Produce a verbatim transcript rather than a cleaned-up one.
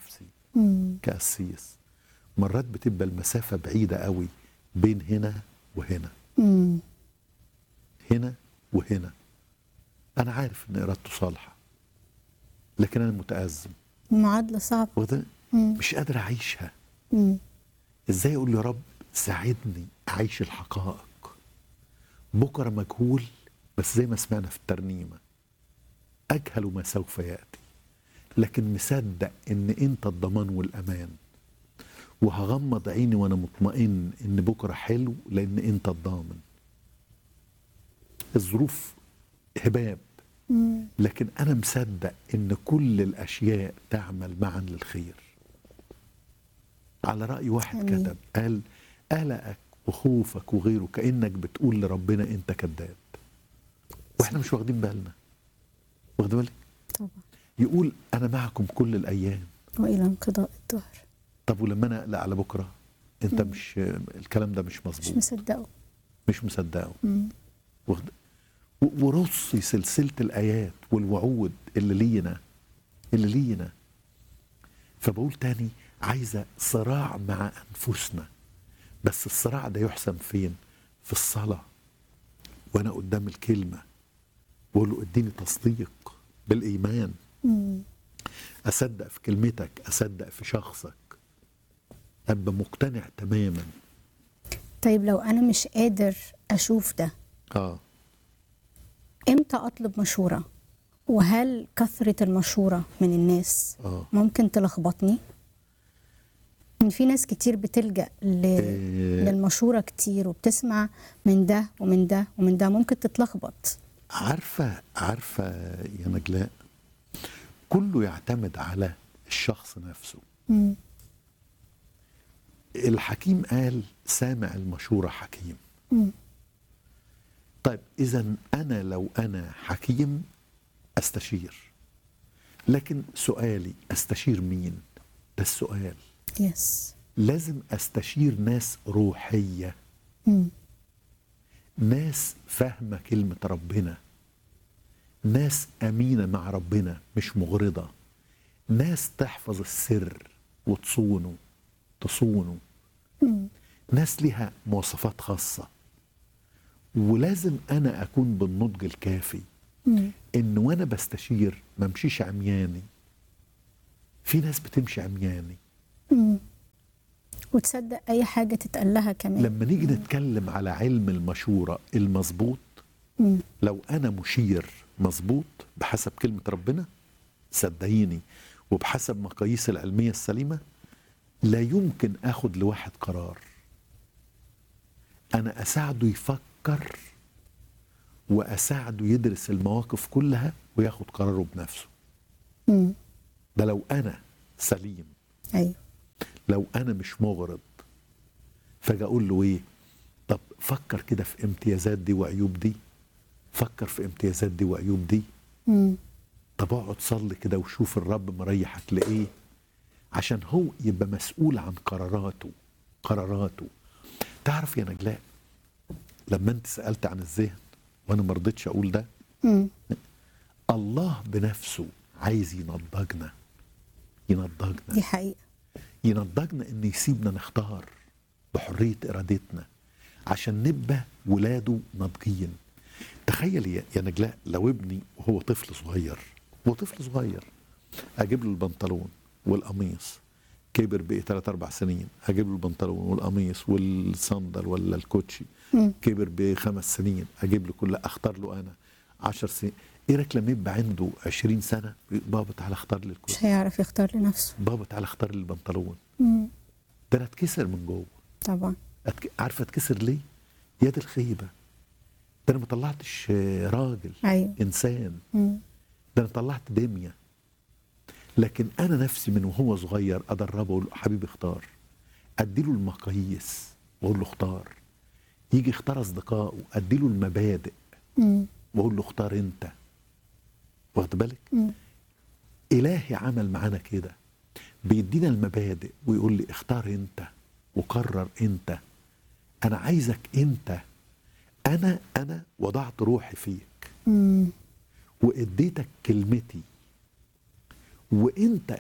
نفسي مم. كقسيس مرات بتبقى المسافة بعيدة قوي بين هنا وهنا، مم. هنا وهنا. أنا عارف إن إرادته صالحة لكن أنا متأزم معادلة صعبة. وده مم. مش قادر أعيشها. مم. إزاي أقول له يا رب ساعدني أعيش الحقائق؟ بكرة مجهول، بس زي ما سمعنا في الترنيمة أجهل ما سوف يأتي، لكن مصدق إن أنت الضمان والأمان، وهغمض عيني وأنا مطمئن إن بكرة حلو لأن أنت الضامن. الظروف هباب، مم. لكن أنا مصدق إن كل الأشياء تعمل معا للخير. على رأي واحد أمين. كتب قال قلقك وخوفك وغيره كأنك بتقول لربنا أنت كذاب، وإحنا مش واخدين بالنا. واخد بالك؟ طبعا. يقول أنا معكم كل الأيام. وإلى انقضاء الدهر. طب ولما أنا أقلق على بكرة أنت مم. مش الكلام ده مش مش مظبوط، مصدقه. مش مصدقه. مم. واخد و- ورصي سلسلة الآيات والوعود اللي لينا اللي لينا. فبقول تاني عايزة صراع مع أنفسنا، بس الصراع ده يحسم فين؟ في الصلاة وأنا قدام الكلمة بقول له اديني تصديق بالإيمان، مم. أصدق في كلمتك، أصدق في شخصك، أبقى مقتنع تماما. طيب لو أنا مش قادر أشوف ده، آه إمتى أطلب مشورة؟ وهل كثرة المشورة من الناس آه ممكن تلخبطني؟ إن في ناس كتير بتلجأ ل... إيه، للمشورة كتير وبتسمع من ده ومن ده ومن ده، ممكن تتلخبط. عارفة عارفة يا نجلاء، كله يعتمد على الشخص نفسه. مم. الحكيم قال سامع المشورة حكيم. مم. طيب إذا أنا لو أنا حكيم أستشير، لكن سؤالي أستشير مين؟ ده السؤال. يس. لازم أستشير ناس روحية، مم. ناس فاهمة كلمة ربنا، ناس أمينة مع ربنا مش مغرضة، ناس تحفظ السر وتصونه تصونه، مم. ناس لها مواصفات خاصة. ولازم أنا أكون بالنضج الكافي مم. إن وأنا بستشير ما امشيش عمياني. في ناس بتمشي عمياني. مم. وتصدق أي حاجة تتقال لها كمان. لما نيجي نتكلم على علم المشورة المظبوط، مم. لو أنا مشير مظبوط بحسب كلمة ربنا صدقيني وبحسب مقاييس العلمية السليمة، لا يمكن أخد لواحد قرار. أنا أساعده يفكر وأساعده يدرس المواقف كلها وياخد قراره بنفسه. مم. ده لو أنا سليم. أيوه. لو أنا مش مغرض فاجي أقول له إيه؟ طب فكر كده في امتيازات دي وعيوب دي، فكر في امتيازات دي وعيوب دي. مم. طب اقعد صلي كده وشوف الرب مريحك لإيه، عشان هو يبقى مسؤول عن قراراته قراراته تعرف يا نجلاء، لما انت سألت عن الذهن وانا ما رضيتش اقول ده، مم. الله بنفسه عايز ينضجنا ينضجنا دي حقيقة. ينضجنا ان يسيبنا نختار بحرية ارادتنا عشان نبقى ولاده ناضجين. تخيل يا يا نجلاء لو ابني وهو طفل صغير، هو طفل صغير اجيب له البنطلون والقميص، كبر بقى ثلاث اربع سنين اجيب له البنطلون والقميص والصندل ولا الكوتشي، مم. كبر بخمس سنين اجيب له كله، اختار له انا عشر سنين. ايه رايك لما يبقى عنده عشرين سنه بابا تعالى اختار لي الكوتشي، مش هيعرف يختار لنفسه. بابا تعالى اختار لي البنطلون. مم. ده انا اتكسر من جوه. طبعا. أتك... عارفه اتكسر ليه؟ يد الخيبه. ده انا ما طلعتش راجل أيوه. انسان، مم. ده انا طلعت دميه. لكن انا نفسي من وهو صغير ادربه اقول له حبيبي اختار، اديله المقاييس واقول له اختار. يجي يختار اصدقائه اديله المبادئ مم. واقول له اختار انت. واخد بالك؟ مم. الهي عمل معانا كده، بيدينا المبادئ ويقول لي اختار انت وقرر انت. انا عايزك انت. انا انا وضعت روحي فيك مم. واديتك كلمتي، وانت